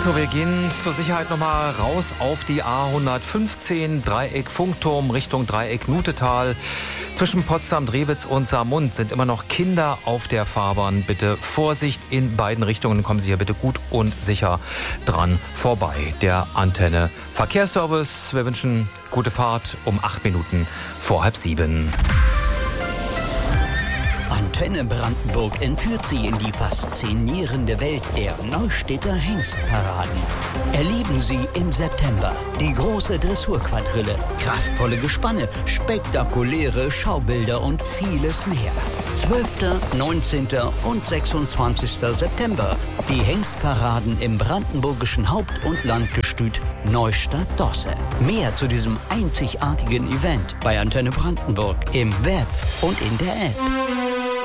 So, wir gehen zur Sicherheit nochmal raus auf die A115, Dreieck Funkturm Richtung Dreieck Nutetal. Zwischen Potsdam, Drewitz und Saarmund sind immer noch Kinder auf der Fahrbahn. Bitte Vorsicht in beiden Richtungen. Kommen Sie hier bitte gut und sicher dran vorbei. Der Antenne Verkehrsservice. Wir wünschen gute Fahrt um 8 Minuten vor 6:30. Antenne Brandenburg entführt Sie in die faszinierende Welt der Neustädter Hengstparaden. Erleben Sie im September die große Dressurquadrille, kraftvolle Gespanne, spektakuläre Schaubilder und vieles mehr. 12., 19. und 26. September. Die Hengstparaden im brandenburgischen Haupt- und Landgestüt Neustadt-Dosse. Mehr zu diesem einzigartigen Event bei Antenne Brandenburg im Web und in der App.